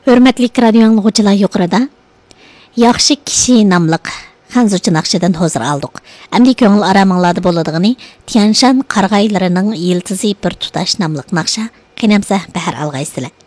Hürmetlik radyo anlıqçılar yuqarıda. Yaxşı kişi namlıq Xanzuçı naqşıdan hozir aldık. Әмді көңіл арамыңлады болыдығыны Тяншан қарғайларының елтізі бір тұташ намлық нақша қинамса бәхір алғайсылы.